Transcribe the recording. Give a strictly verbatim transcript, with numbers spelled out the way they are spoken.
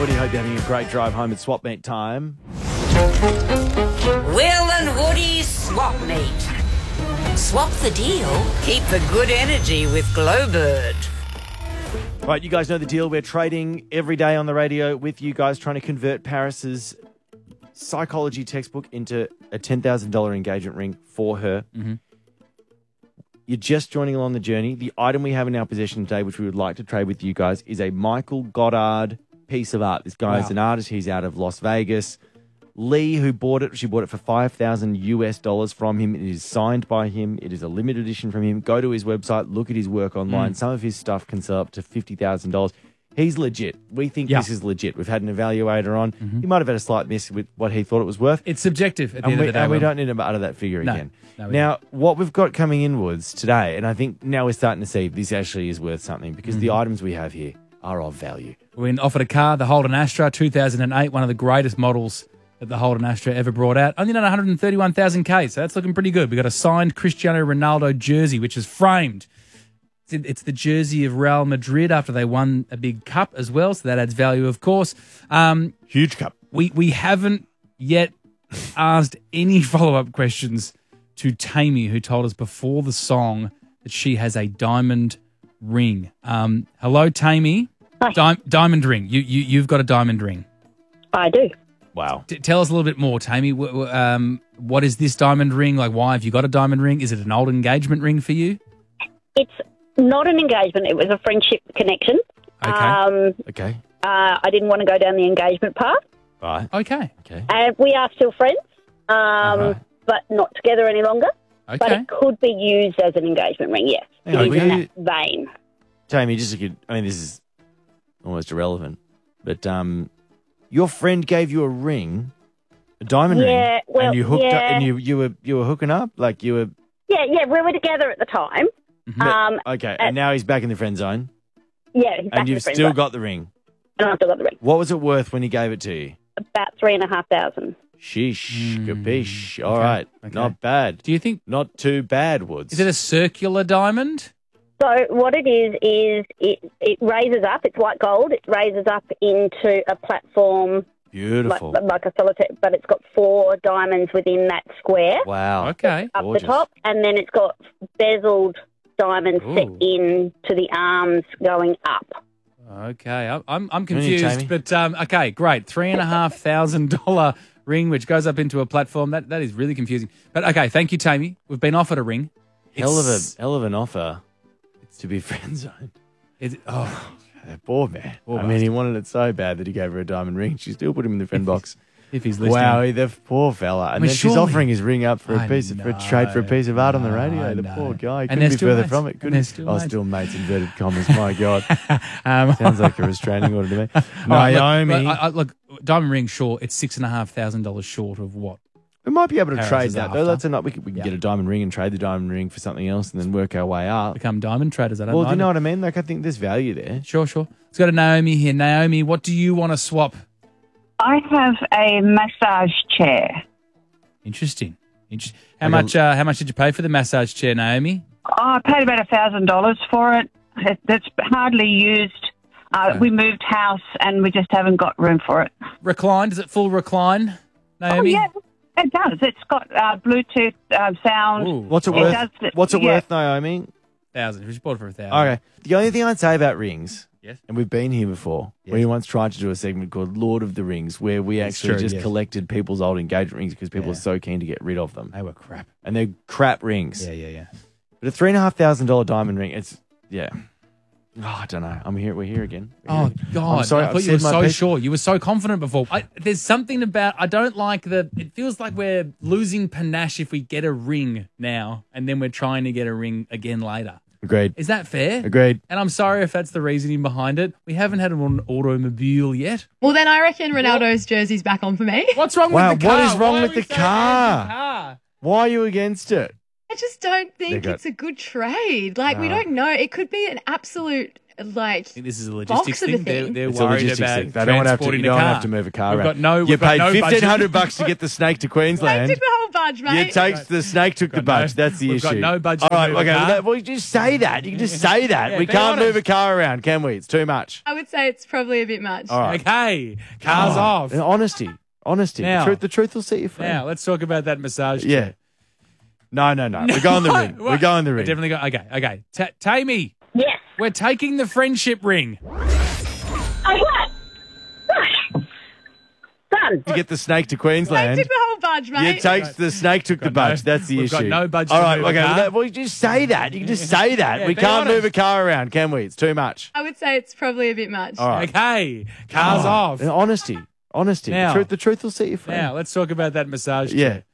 Woody. Hope you're having a great drive home at Swap Meet time. Will and Woody's Swap Meet. Swap the deal, keep the good energy with Glowbird. Right, you guys know the deal. We're trading every day on the radio with you guys, trying to convert Paris's psychology textbook into a ten thousand dollars engagement ring for her. Mm-hmm. You're just joining along the journey. The item we have in our possession today, which we would like to trade with you guys, is a Michael Goddard piece of art. This guy is Wow. an artist. He's out of Las Vegas. Lee, who bought it, she bought it for five thousand U S dollars from him. It is signed by him. It is a limited edition from him. Go to his website, look at his work online. Mm. Some of his stuff can sell up to fifty thousand dollars. He's legit. We think Yeah. this is legit. We've had an evaluator on. Mm-hmm. He might have had a slight miss with what he thought it was worth. It's subjective at the And end we, of the day. and we Will. don't need to utter that figure No. again. No, we now, what we've got coming inwards today, and I think now we're starting to see this actually is worth something because the Mm-hmm. items we have here are of value. We've been offered a car, the Holden Astra, two thousand eight, one of the greatest models that the Holden Astra ever brought out. Only done one hundred thirty-one thousand K, so that's looking pretty good. We've got a signed Cristiano Ronaldo jersey, which is framed. It's, it's the jersey of Real Madrid after they won a big cup as well, so that adds value, of course. Um, Huge cup. we, we haven't yet asked any follow-up questions to Tammy, who told us before the song that she has a diamond ring. Um, hello, Tammy. Hi. Di- diamond ring. You, you, you've got a diamond ring. I do. Wow. T- tell us a little bit more, Tammy. W- w- um, what is this diamond ring? Like, why have you got a diamond ring? Is it an old engagement ring for you? It's not an engagement. It was a friendship connection. Okay. Um, Okay. uh, I didn't want to go down the engagement path. Right. Okay. Okay. And we are still friends, um, Uh-huh. but not together any longer. But Okay. it could be used as an engagement ring, yes. Hang It on, is will in you- that vein. Tammy, just a good, I mean, this is almost irrelevant, but um, your friend gave you a ring, a diamond Yeah, ring, well, and you hooked up, yeah. and you, you were you were hooking up, like you were. Yeah, yeah, we were together at the time. But- Um, okay, uh, and now he's back in the friend zone, yeah, he's back and in the you've friend still zone. got the ring. And I've still got the ring. What was it worth when he gave it to you? About three and a half thousand. Sheesh, Hmm, capiche. All okay, right, okay. not bad. Do you think, Not too bad, Woods. is it a circular diamond? So what it is is it it raises up. It's white gold. It raises up into a platform like, Beautiful. like a solitaire, but it's got four diamonds within that square Wow. Okay. up gorgeous. the top, and then it's got bezeled diamonds set Ooh. in to the arms going up. Okay, I'm I'm, I'm Good on you, confused, Jamie. but um, okay, great, three and a half thousand dollar ring which goes up into a platform. That that is really confusing. But okay, thank you, Tammy. We've been offered a ring. Hell of It's- a hell of an offer to be friend zoned. Is it, oh, Poor man. Poor I mean, he wanted it so bad that he gave her a diamond ring. She still put him in the friend box. if he's listening. Wow, the poor fella. And mean, then she's surely- offering his ring up for a I piece of, for a know, trade for a piece of art on the no, radio. I The know. poor guy. And Couldn't they're be still further mates. from it. And Couldn't they're still oh, mates. still mates, inverted commas. My God. um, Sounds like a restraining order to me. all right, look, Naomi. look, I, I, look, diamond ring, sure, it's six and a half thousand dollars short of what? we might be able to Paris trade is that, though. after. That's enough. We can, we can Yeah. get a diamond ring and trade the diamond ring for something else and then work our way up. Become diamond traders. I don't Well, know. do you know what I mean? Like, I think there's value there. Sure, sure. Let's go to Naomi here. Naomi, what do you want to swap? I have a massage chair. Interesting. Interesting. How I got- much? Uh, how much did you pay for the massage chair, Naomi? Oh, I paid about a thousand dollars for it. it. That's hardly used. Uh, Okay. We moved house and we just haven't got room for it. Recline? Is it full recline, Oh Naomi? yeah, it does. It's got uh, Bluetooth uh, sound. Ooh, What's it It worth? does- What's it yeah. worth, Naomi? thousand. We just bought it for a thousand. Okay. The only thing I'd say about rings, Yes. and we've been here before, Yes. we once tried to do a segment called Lord of the Rings, where we It's actually true, just yes. collected people's old engagement rings because people Yeah. are so keen to get rid of them. They were crap. And they're crap rings. Yeah, yeah, yeah. But a three and a half thousand dollar diamond ring, it's, yeah. Oh, I don't know. I'm here. We're here again. We're here Oh again. God! I'm sorry. I I've thought you were said my so piece. sure. You were so confident before. I, there's something about I don't like the. It feels like we're losing panache if we get a ring now, and then we're trying to get a ring again later. Agreed. Is that fair? Agreed. And I'm sorry if that's the reasoning behind it. We haven't had an automobile yet. Well, then I reckon Ronaldo's jersey's back on for me. What's wrong Wow, with the car? what is wrong Why with are we the so car? anti-car? Why are you against it? I just don't think They got- it's a good trade. Like, we No. don't know. It could be an absolute like, I think this is a box logistics of a thing. They're, thing. they're It's a worried logistics about thing. They don't want to have to, transporting you the don't car. have to move a car We've around. got no, you we've got paid no budget. fifteen hundred bucks to get the snake to They Queensland. took the whole budge, You mate. take the snake took the got no- budge. That's the we've issue. got no budget All to right, move a okay. car. Well, that, well, just say that. You can just say that. Yeah, we be can't move honest. a car around, can we? It's too much. I would say it's probably a bit much. All right. Okay, cars Oh, off. Honesty. Honesty. Now- the, truth, the truth will set you free. Now, let's talk about that massage. Yeah. chair. No, no, no. We're going the What? ring. We're What? going the We're ring. definitely go. Okay, okay. Ta Tammy, Yes. we're taking the friendship ring. Oh, what? Gosh. Done. To get the snake to They Queensland. took the whole budge, You mate. take the snake took the Got no- budge. That's the we've issue. got no budget All to right, move a okay. car. Well, that, well, just say that. You can just say that. Yeah, we be can't move honest. a car around, can we? It's too much. I would say it's probably a bit much. All right. Okay, cars Oh, off. Honesty. Honesty. Now- the, truth, the truth will set you free. Now, let's talk about that massage. Yeah. chair.